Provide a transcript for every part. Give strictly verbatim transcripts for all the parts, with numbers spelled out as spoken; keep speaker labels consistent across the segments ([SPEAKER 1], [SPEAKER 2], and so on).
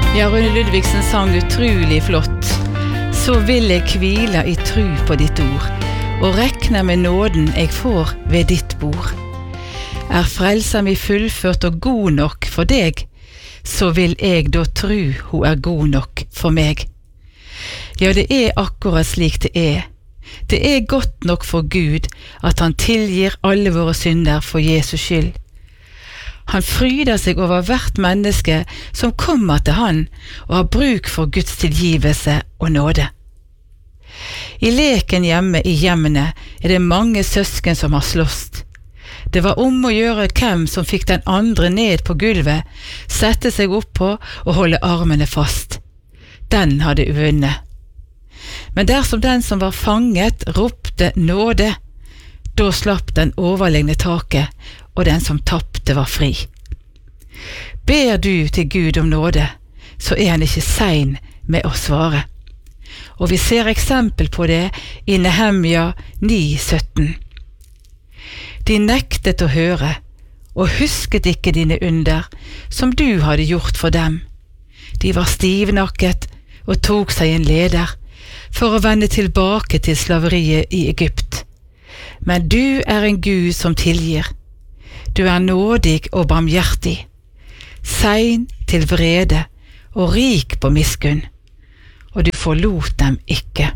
[SPEAKER 1] Ja, Rune Ludvigsen sang utrolig flott. Så vil jeg hvile i tru på ditt ord, og rekne med nåden jeg får ved ditt bord. Er frelsa mi fullført og god nok for deg, så vil jeg da tru hun er god nok for meg. Ja, det er akkurat slik det er. Det er godt nok for Gud at han tilgir alle våre synder for Jesus skyld. Han fryder seg over hvert menneske som kommer til han og har bruk for Guds tilgivelse og nåde. I leken hjemme i hjemmene er det mange søsken som har slåst. Det var om å gjøre hvem som fikk den andre ned på gulvet, sette seg opp på og holde armene fast. Den hadde vunnet. Men dersom den som var fanget ropte nåde, da slapp den overlegne taket, og den som tappte var fri. Ber du til Gud om nåde, så er han ikke sein med å svare. Og vi ser eksempel på det i Nehemia ni sytten. De nektet å høre, og husket ikke dine under, som du hadde gjort for dem. De var stivnakket og tok seg en leder, for å vende tilbake til slaveriet i Egypt. Men du er en Gud som tilgir. Du er nådig og barmhjertig, sein til vrede og rik på miskunn, og du forlot dem ikke.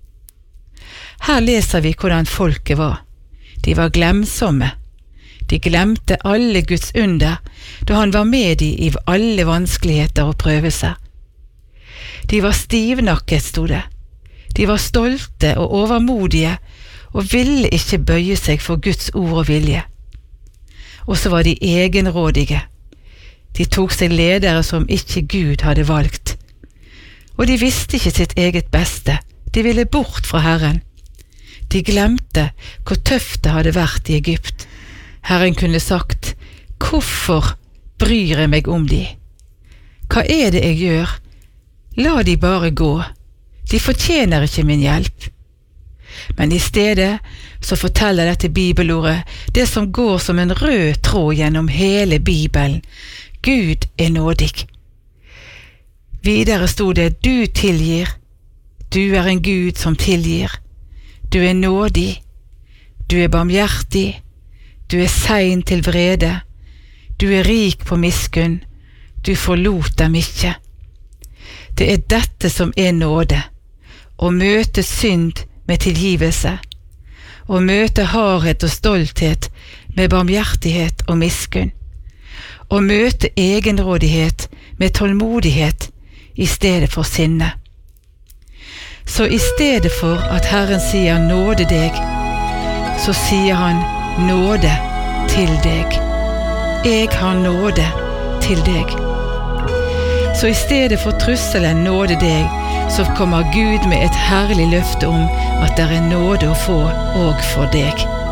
[SPEAKER 1] Her leser vi hvordan folket var. De var glemsomme. De glemte alle Guds under, da han var med de i alle vanskeligheter og prøvelser. De var stivnakket, stod det. De var stolte og overmodige, og ville ikke bøye seg for Guds ord og vilje. Og så var de egenrådige. De tok seg ledere som ikke Gud hadde valgt. Og de visste ikke sitt eget beste. De ville bort fra Herren. De glemte hvor tøft det hadde vært i Egypt. Herren kunne sagt, hvorfor bryr jeg meg om de? Hva er det jeg gjør? La de bare gå. De fortjener ikke min hjelp. Men i stedet så forteller dette bibelordet det som går som en rød tråd gjennom hele Bibelen. Gud er nådig. Videre stod det, du tilgir. Du er en Gud som tilgir. Du er nådig. Du er barmhjertig. Du er sein til vrede. Du er rik på miskunn. Du forlot dem ikke. Det er dette som er nåde. Å møte synd med tilgivelse, og møte hardhet og stolthet med barmhjertighet og miskunn, og møte egenrådighet med tålmodighet i stedet for sinne. Så i stedet for at Herren sier nåde deg, så sier han nåde til deg. Jeg har nåde til deg. Så i stedet for trusselen nåde deg, så kommer Gud med et herlig løfte om at det er nåde å få og for deg.